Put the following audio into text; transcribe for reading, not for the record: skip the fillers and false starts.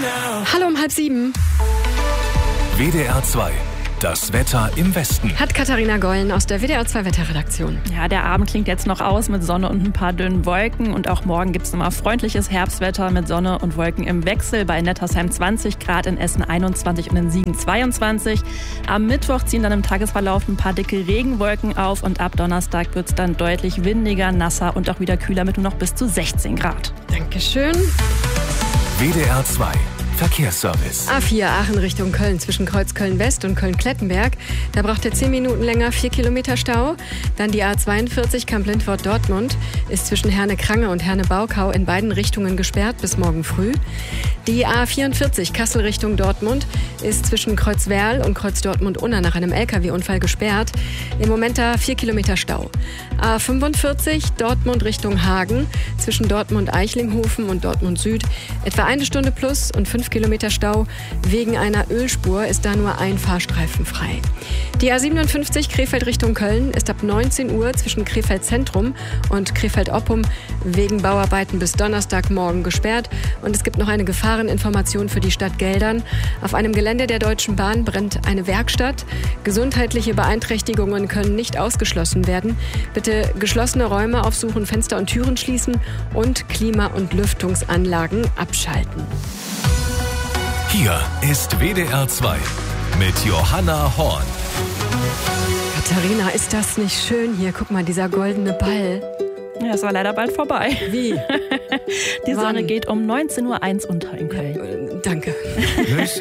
Hallo um 6:30. WDR 2. Das Wetter im Westen. Hat Katharina Gollen aus der WDR 2 Wetterredaktion. Ja, der Abend klingt jetzt noch aus mit Sonne und ein paar dünnen Wolken. Und auch morgen gibt es nochmal freundliches Herbstwetter mit Sonne und Wolken im Wechsel. Bei Nettersheim 20 Grad, in Essen 21 und in Siegen 22. Am Mittwoch ziehen dann im Tagesverlauf ein paar dicke Regenwolken auf. Und ab Donnerstag wird es dann deutlich windiger, nasser und auch wieder kühler mit nur noch bis zu 16 Grad. Dankeschön. WDR 2. Verkehrsservice. A4 Aachen Richtung Köln zwischen Kreuz Köln-West und Köln-Klettenberg. Da braucht ihr 10 Minuten länger, 4 Kilometer Stau. Dann die A42 Kamp-Lindfort-Dortmund ist zwischen Herne-Krange und Herne-Baukau in beiden Richtungen gesperrt bis morgen früh. Die A44 Kassel Richtung Dortmund ist zwischen Kreuz-Werl und Kreuz-Dortmund-Unna nach einem LKW-Unfall gesperrt. Im Moment da 4 Kilometer Stau. A45 Dortmund Richtung Hagen zwischen Dortmund-Eichlinghofen und Dortmund Süd etwa 1 Stunde plus und 5 Kilometer Stau. Wegen einer Ölspur ist da nur ein Fahrstreifen frei. Die A57 Krefeld Richtung Köln ist ab 19 Uhr zwischen Krefeld Zentrum und Krefeld-Oppum wegen Bauarbeiten bis Donnerstagmorgen gesperrt. Und es gibt noch eine Gefahreninformation für die Stadt Geldern. Auf einem Gelände der Deutschen Bahn brennt eine Werkstatt. Gesundheitliche Beeinträchtigungen können nicht ausgeschlossen werden. Bitte geschlossene Räume aufsuchen, Fenster und Türen schließen und Klima- und Lüftungsanlagen abschalten. Hier ist WDR 2 mit Johanna Horn. Katharina, ist das nicht schön hier? Guck mal, dieser goldene Ball. Ja, es war leider bald vorbei. Wie? Die Wann? Sonne geht um 19:01 Uhr unter in Köln. Danke.